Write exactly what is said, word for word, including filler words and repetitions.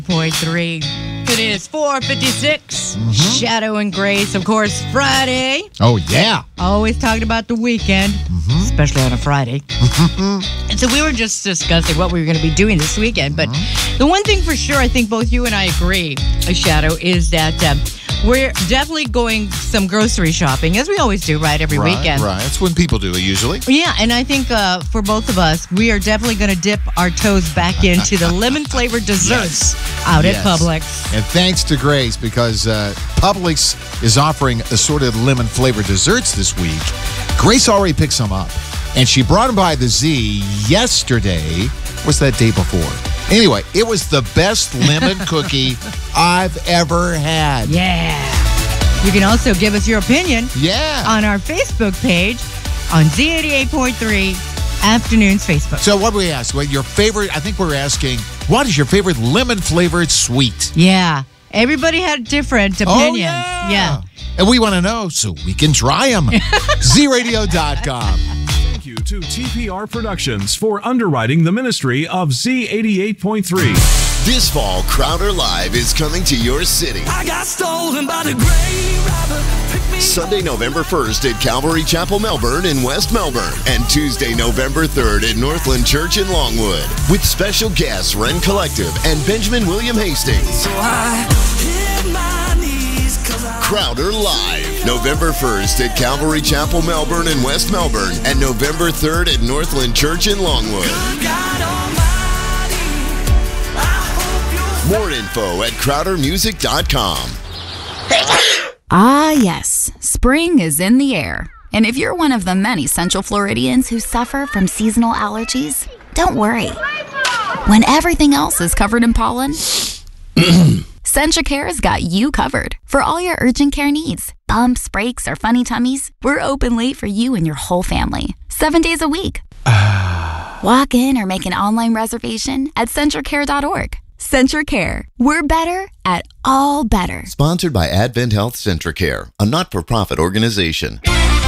Point three. It is four fifty-six. Mm-hmm. Shadow and Grace, of course, Friday. Oh, yeah. Always talking about the weekend, mm-hmm. especially on a Friday. And so we were just discussing what we were going to be doing this weekend. But mm-hmm. the one thing for sure, I think both you and I agree, Shadow, is that um, we're definitely going some grocery shopping, as we always do, right, every right, weekend. Right, that's when people do it usually. Yeah, and I think uh, for both of us, we are definitely going to dip our toes back into the lemon-flavored desserts yes. out yes. at Publix. And thanks to Grace, because uh, Publix is offering assorted lemon-flavored desserts this week. Grace already picked some up, and she brought them by the Z yesterday. What's that day before? Anyway, it was the best lemon cookie I've ever had. Yeah. You can also give us your opinion yeah. on our Facebook page on Z eighty-eight point three Afternoons Facebook. So what we ask? Well, your favorite, I think we're asking, what is your favorite lemon-flavored sweet? Yeah. Everybody had different opinions. Oh, yeah. yeah. And we want to know so we can try them. Z radio dot com. Thank you to T P R Productions for underwriting the ministry of Z eighty-eight point three. This fall, Crowder Live is coming to your city. I got stolen by the grave robber. Sunday, November first at Calvary Chapel, Melbourne in West Melbourne. And Tuesday, November third at Northland Church in Longwood. With special guests Ren Collective and Benjamin William Hastings. So I hit my knees 'cause I... Crowder Live. November first at Calvary Chapel, Melbourne in West Melbourne. And November third at Northland Church in Longwood. More info at crowder music dot com. Ah, yes. Spring is in the air. And if you're one of the many Central Floridians who suffer from seasonal allergies, don't worry. When everything else is covered in pollen, Centracare's got you covered for all your urgent care needs. Bumps, breaks, or funny tummies, we're open late for you and your whole family. Seven days a week. Walk in or make an online reservation at centracare dot org. Centracare. We're better at all better. Sponsored by Advent Health Centracare, a not-for-profit organization.